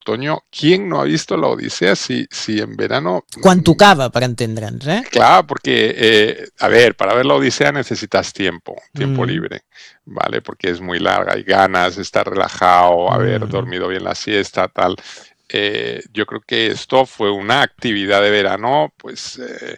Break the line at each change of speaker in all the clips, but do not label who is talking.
otoño, ¿quién no ha visto la Odisea si en verano?
Quan tocava, per entendre'ns, eh?
Claro, porque, a ver, para ver la Odisea necesitas tiempo libre, ¿vale? Porque es muy larga y ganas, estar relajado, haber dormido bien la siesta, tal. Yo creo que esto fue una actividad de verano, pues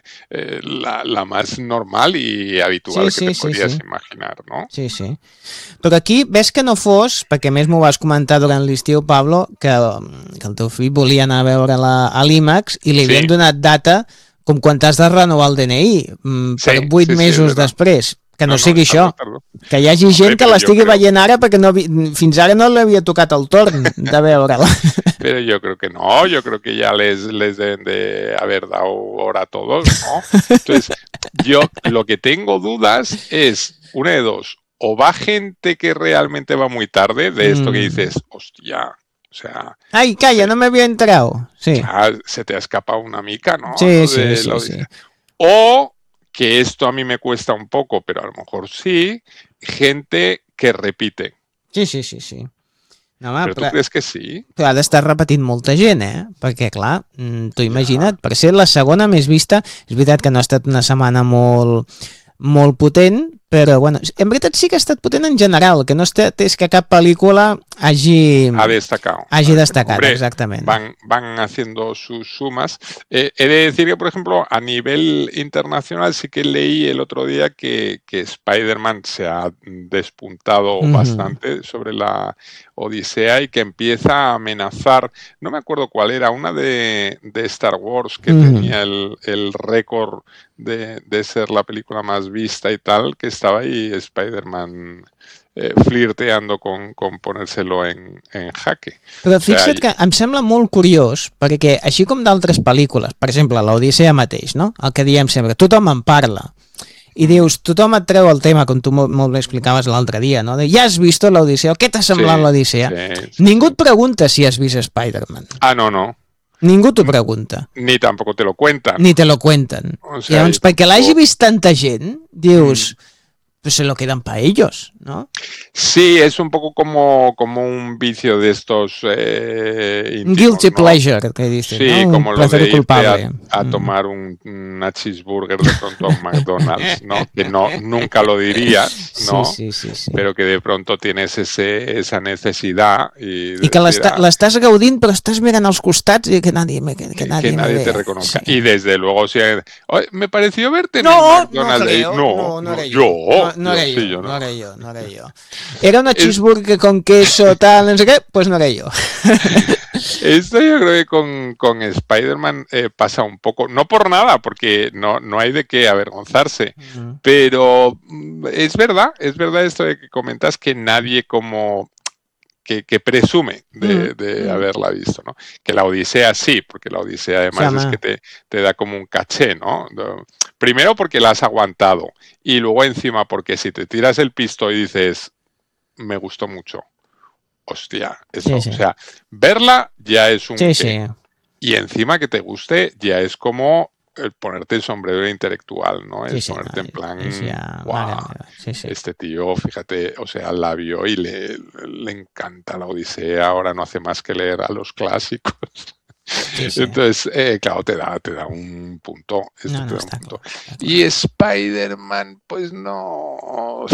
la más normal y habitual que te podrías imaginar, ¿no?
Sí, sí. Però aquí ves que no fos, perquè més m'ho vas comentar durant l'estiu, Pablo, que el teu fill volia anar a veure a l'IMAX i li havien donat data com quan t'has de renovar el DNI, per 8 mesos després. Que no sigui això, que hi hagi gent que l'estigui veient ara perquè fins ara no l'havia tocat el torn de veure-la.
Pero yo creo que no, yo creo que ya les deben de haber dado hora a todos, ¿no? Entonces, yo lo que tengo dudas es, una de dos, o va gente que realmente va muy tarde, de esto que dices, hostia, o sea...
Ay, calla, no me había enterado. Sí.
Se te ha escapado una mica, ¿no?
Sí, sí.
O, que esto a mí me cuesta un poco, pero a lo mejor sí, gente que repite.
Sí. No, home,
però tu creus que sí?
Però ha d'estar repetint molta gent, perquè clar, t'ho imagina't, per ser la segona més vista, és veritat que no ha estat una setmana molt potent, però bueno, en veritat sí que ha estat potent en general, que no és que cap pel·lícula hagi destacat. Hombre, exactament.
Van haciendo sus sumas. He de decir que, por ejemplo, a nivel internacional sí que leí el otro día que Spider-Man se ha despuntado bastante sobre la Odisea y que empieza a amenazar, no me acuerdo cuál era, una de Star Wars que tenía el récord de ser la película más vista y tal, que estaba ahí Spider-Man flirteando con ponérselo en jaque.
Però fixa't que em sembla molt curiós, perquè així com d'altres pel·lícules, per exemple, l'Odissea mateix, no? El que diem sempre, tothom en parla, i dius, tothom et treu el tema, com tu molt bé explicaves l'altre dia, no? De, ja has vist l'Odissea, o què t'ha semblat l'Odissea? Ningú et pregunta si has vist Spider-Man.
No.
Ningú t'ho pregunta.
Ni tampoco te lo cuentan.
Ni te lo cuentan. O sea, llavors, perquè l'hagi vist tanta gent, dius... pues se lo quedan para ellos, ¿no?
Sí, es un poco como un vicio de estos íntimos,
guilty
¿no?
pleasure, que dicen,
sí,
¿no?
como lo de irte a tomar una cheeseburger de pronto a un McDonald's, ¿no? Que nunca lo dirías, ¿no?
Sí.
Pero que de pronto tienes esa necesidad
y que l'estàs gaudint però estàs mirant als costats i que nadie
te reconozca. Sí. Y desde luego, si me pareció verte en el McDonald's.
No era yo. No era yo. Era una cheeseburger con queso, tal, no sé qué, pues no era yo.
Esto yo creo que con Spider-Man pasa un poco, no por nada, porque no hay de qué avergonzarse, pero es verdad esto de que comentas que nadie como... Que presume de haberla visto, ¿no? Que la Odisea sí, porque la Odisea además es que te da como un caché, ¿no? Primero porque la has aguantado y luego encima porque si te tiras el pisto y dices, me gustó mucho, hostia, eso,
sí.
O sea, verla ya es un...
Sí.
Y encima que te guste ya es como... el ponerte el sombrero intelectual, ¿no? Es ponerte en plan, wow, este tío, fíjate, o sea, la vio y le encanta la Odisea, ahora no hace más que leer a los clásicos. Sí. Entonces, claro, te da un punto.
Claro.
Y Spider-Man, pues no...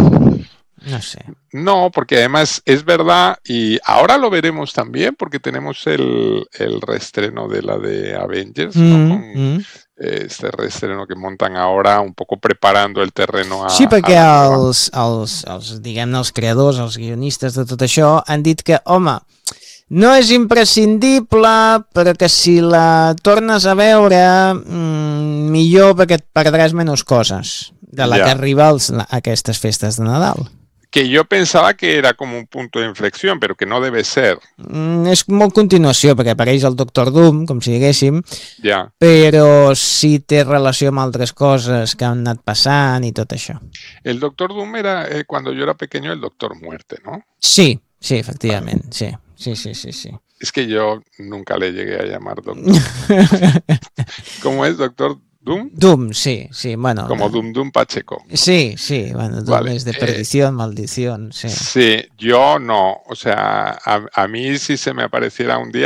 No sé.
No, porque además es verdad, y ahora lo veremos también, porque tenemos el reestreno de la de Avengers, ¿no? Con este reestreno que montan ahora, un poco preparando el terreno a...
Sí, perquè diguem-ne, els creadors, els guionistes de tot això, han dit que, home, no és imprescindible, però que si la tornes a veure, millor perquè et perdràs menys coses de la que arriba a aquestes festes de Nadal.
Que yo pensaba que era como un punto de inflexión, pero que no debe ser.
És molt continuació, perquè apareix el Doctor Doom, com si diguéssim, però sí té relació amb altres coses que han anat passant i tot això.
El Doctor Doom era, cuando yo era pequeño, el Doctor Muerte, ¿no?
Sí, efectivament, sí.
Es que yo nunca le llegué a llamar Doctor. ¿Cómo es, Doctor Doom?
Doom, sí, bueno.
Como Doom Pacheco.
Sí, bueno, Doom es de perdición, maldición, sí.
Sí, yo no, o sea, a mí si se me apareciera un día